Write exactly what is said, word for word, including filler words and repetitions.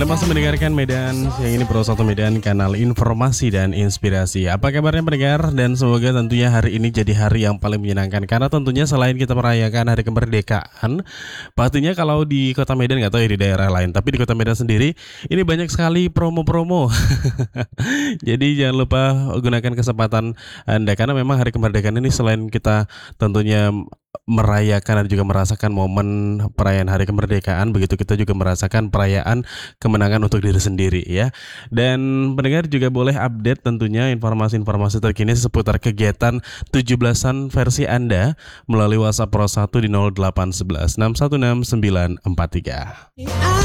Anda masih mendengarkan Medan, yang ini Pro satu Medan, kanal informasi dan inspirasi. Apa kabarnya pendengar? Dan semoga tentunya hari ini jadi hari yang paling menyenangkan. Karena tentunya selain kita merayakan hari kemerdekaan, pastinya kalau di kota Medan, gak tahu ya di daerah lain, tapi di kota Medan sendiri, ini banyak sekali promo-promo. Jadi jangan lupa gunakan kesempatan Anda. Karena memang hari kemerdekaan ini selain kita tentunya merayakan dan juga merasakan momen perayaan hari kemerdekaan, begitu kita juga merasakan perayaan kemenangan untuk diri sendiri ya. Dan pendengar juga boleh update tentunya informasi-informasi terkini seputar kegiatan tujuh belasan versi Anda melalui WhatsApp Pro satu di nol delapan satu satu enam satu enam sembilan empat tiga.